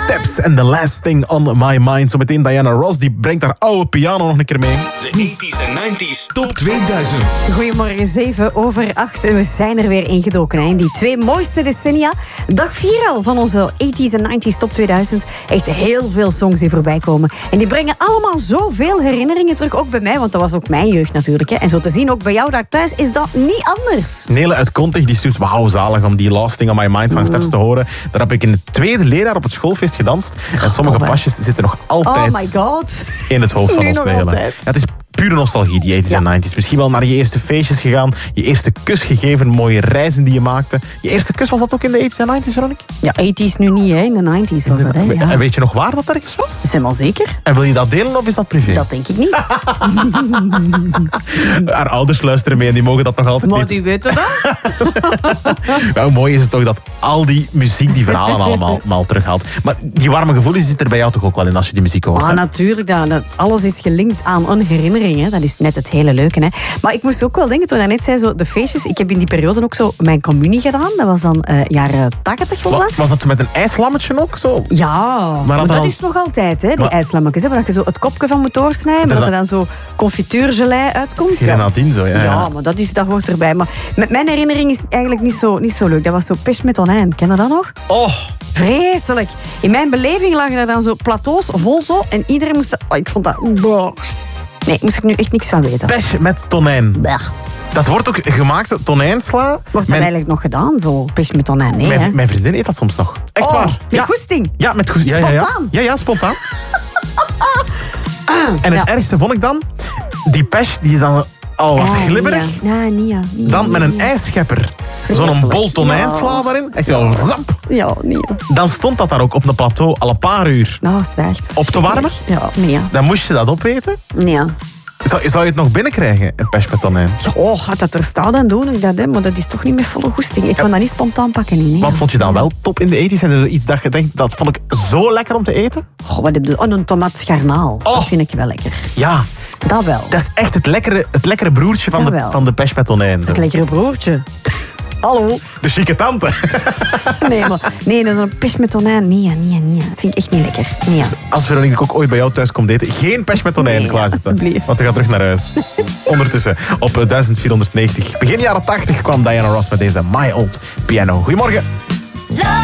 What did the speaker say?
Steps and the Last Thing on My Mind. Zometeen Diana Ross, die brengt haar oude piano nog een keer mee. De 80s en 90s Top 2000. Goedemorgen, 7:08 en we zijn er weer ingedoken in die 2 mooiste decennia. Dag 4 al van onze 80s en 90s Top 2000. Echt heel veel songs die voorbij komen. En die brengen allemaal zoveel herinneringen terug, ook bij mij, want dat was ook mijn jeugd natuurlijk. Hè. En zo te zien, ook bij jou daar thuis, is dat niet anders. Nele uit Kontig die stuurt, wauw, zalig om die Last Thing on My Mind van Steps te horen. Daar heb ik in het tweede leerjaar op het schoolfeest gedanst. En sommige pasjes zitten nog altijd Oh my god. in het hoofd van Nu ons, nog Nele. altijd. Ja, het is pure nostalgie, die 80s en 90s. Misschien wel naar je eerste feestjes gegaan, je eerste kus gegeven, mooie reizen die je maakte. Je eerste kus, was dat ook in de 80s en 90s, Veronique? Ja, 80s nu niet, hè. In de 90s was dat, hè. Ja. En weet je nog waar dat ergens was? Is helemaal zeker? En wil je dat delen of is dat privé? Dat denk ik niet. Haar ouders luisteren mee en die mogen dat nog altijd Maar niet. die weten dat. Nou, mooi is het toch dat al die muziek die verhalen allemaal terughaalt. Maar die warme gevoelens zit er bij jou toch ook wel in als je die muziek hoort, Ah, hè? natuurlijk, dat alles is gelinkt aan een herinnering. Hè. Dat is net het hele leuke. Hè. Maar ik moest ook wel denken, toen hij net zei, zo, de feestjes. Ik heb in die periode ook zo mijn communie gedaan. Dat was dan jaren 80 was dat. Was dat met een ijslammetje ook zo? Ja, maar dat dan- is nog altijd, hè, die Maar- ijslammetjes. Hè, waar je zo het kopje van moet doorsnijden, maar dat er dan zo confituurgelei uitkomt. Grenadine zo, ja. Ja, maar dat hoort erbij. Maar met mijn herinnering is het eigenlijk niet zo leuk. Dat was zo pest met tonijn. Ken je dat nog? Oh, Vreselijk. In mijn beleving lagen er dan zo plateaus vol zo. En iedereen moest... Oh, ik vond dat... Nee, moest ik nu echt niks van weten. pech met tonijn. Blech. Dat wordt ook gemaakt, tonijnsla. Wordt dat Mijn, eigenlijk nog gedaan, zo? Pest met tonijn, nee, hè? mijn vriendin eet dat soms nog. Echt waar. Met Ja. goesting. Ja, met goesting. Ja, ja, ja. Spontaan? Ja, spontaan. En het Ja. ergste vond ik dan, die pech die is dan al wat glibberig. Nee. Dan met een ijsschepper. Zo'n Vreselijk. bol tonijnsla daarin. Echt zo, zap. Ja, nee. Dan stond dat daar ook op een plateau al een paar uur. Nou, zwijgt. Op te warmen? Ja, nee. Dan moest je dat opeten. Nee. Zou je het nog binnenkrijgen, een pech met tonijn? Oh, gaat dat er staan, dan doe ik dat, hè. Maar dat is toch niet met volle goesting. Ik kan dat niet spontaan pakken, nee. Wat vond je dan wel top in de 80s? En er iets dat je denkt, dat vond ik zo lekker om te eten? Oh, wat heb je? Oh, een tomaatscharnaal. Oh. Dat vind ik wel lekker. Ja, Dat wel. dat is echt het lekkere broertje Dat wel. van de pech met tonijn. Het lekkere broertje. Hallo. De chique tante. Nee, dat is een pech met tonijn. Nee. Dat vind ik echt niet lekker. Nee. Dus als Veronique ook ooit bij jou thuis komt eten, geen pech met tonijn Nee, klaarzetten. alstublieft. Want ze gaat terug naar huis. Ondertussen, op 1490. Begin jaren 80 kwam Diana Ross met deze My Old Piano. Goedemorgen.